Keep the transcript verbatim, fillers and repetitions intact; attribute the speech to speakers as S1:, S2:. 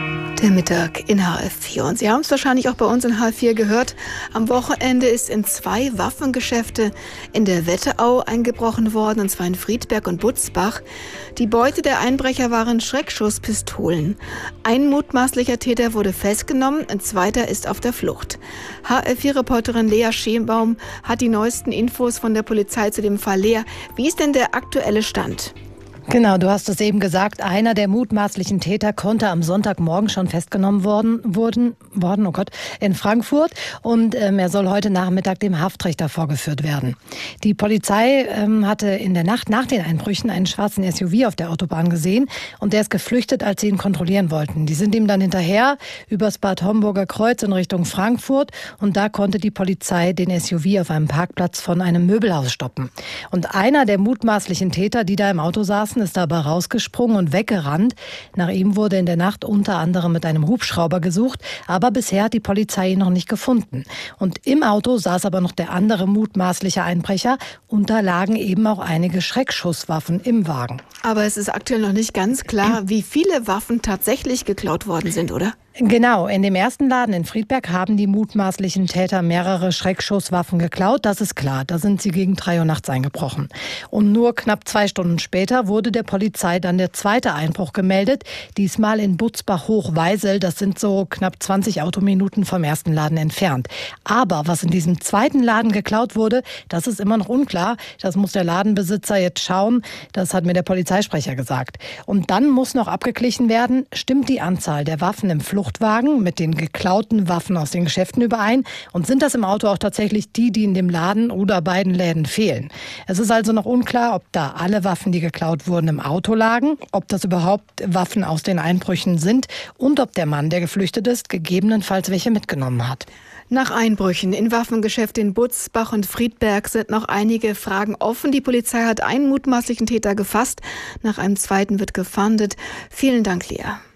S1: Der Mittag in H F vier. Und Sie haben es wahrscheinlich auch bei uns in H F vier gehört. Am Wochenende ist in zwei Waffengeschäfte in der Wetterau eingebrochen worden, und zwar in Friedberg und Butzbach. Die Beute der Einbrecher waren Schreckschusspistolen. Ein mutmaßlicher Täter wurde festgenommen, ein zweiter ist auf der Flucht. H F vier-Reporterin Lea Schenbaum hat die neuesten Infos von der Polizei zu dem Fall. Lea, wie ist denn der aktuelle Stand?
S2: Genau, du hast es eben gesagt, einer der mutmaßlichen Täter konnte am Sonntagmorgen schon festgenommen worden, wurden, worden, oh Gott, in Frankfurt, und ähm, er soll heute Nachmittag dem Haftrichter vorgeführt werden. Die Polizei ähm, hatte in der Nacht nach den Einbrüchen einen schwarzen S U V auf der Autobahn gesehen, und der ist geflüchtet, als sie ihn kontrollieren wollten. Die sind ihm dann hinterher übers Bad Homburger Kreuz in Richtung Frankfurt, und da konnte die Polizei den S U V auf einem Parkplatz von einem Möbelhaus stoppen. Und einer der mutmaßlichen Täter, die da im Auto saßen, ist dabei rausgesprungen und weggerannt. Nach ihm wurde in der Nacht unter anderem mit einem Hubschrauber gesucht, aber bisher hat die Polizei ihn noch nicht gefunden. Und im Auto saß aber noch der andere mutmaßliche Einbrecher, und da lagen eben auch einige Schreckschusswaffen im Wagen.
S1: Aber es ist aktuell noch nicht ganz klar, wie viele Waffen tatsächlich geklaut worden sind, oder?
S2: Genau, in dem ersten Laden in Friedberg haben die mutmaßlichen Täter mehrere Schreckschusswaffen geklaut, das ist klar. Da sind sie gegen drei Uhr nachts eingebrochen. Und nur knapp zwei Stunden später wurde der Polizei dann der zweite Einbruch gemeldet, diesmal in Butzbach-Hochweisel. Das sind so knapp zwanzig Autominuten vom ersten Laden entfernt. Aber was in diesem zweiten Laden geklaut wurde, das ist immer noch unklar. Das muss der Ladenbesitzer jetzt schauen. Das hat mir der Polizeisprecher gesagt. Und dann muss noch abgeglichen werden, stimmt die Anzahl der Waffen im Fluchtwagen mit den geklauten Waffen aus den Geschäften überein, und sind das im Auto auch tatsächlich die, die in dem Laden oder beiden Läden fehlen. Es ist also noch unklar, ob da alle Waffen, die geklaut wurden, im Auto lagen, ob das überhaupt Waffen aus den Einbrüchen sind und ob der Mann, der geflüchtet ist, gegebenenfalls welche mitgenommen hat.
S1: Nach Einbrüchen in Waffengeschäfte in Butzbach und Friedberg sind noch einige Fragen offen. Die Polizei hat einen mutmaßlichen Täter gefasst. Nach einem zweiten wird gefahndet. Vielen Dank, Lea.